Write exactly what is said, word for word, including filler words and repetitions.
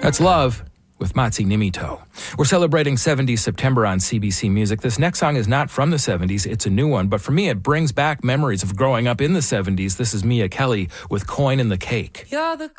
That's Love with Matsi Nimito. We're celebrating seventies September on C B C Music. This next song is not from the seventies, it's a new one, but for me it brings back memories of growing up in the seventies. This is Mia Kelly with Coin in the Cake. You're the